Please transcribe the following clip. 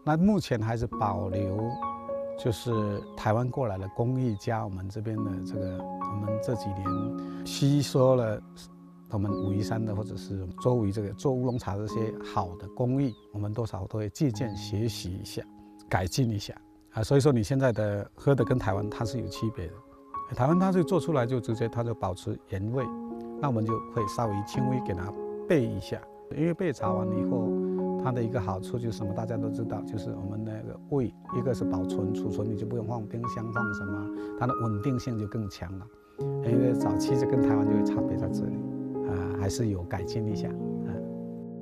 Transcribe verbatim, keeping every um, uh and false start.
那目前还是保留，就是台湾过来的工艺加我们这边的这个，我们这几年吸收了我们武夷山的或者是周围这个做乌龙茶这些好的工艺，我们多少都会借鉴学习一下，改进一下啊。所以说你现在的喝的跟台湾它是有区别的，台湾它就做出来就直接它就保持原味，那我们就会稍微轻微给它焙一下，因为焙茶完了以后，它的一个好处就是什么，大家都知道，就是我们那个味，一个是保存储存，你就不用放冰箱放什么，它的稳定性就更强了。因为早期就跟台湾就有差别在这里，啊、呃，还是有改进一下。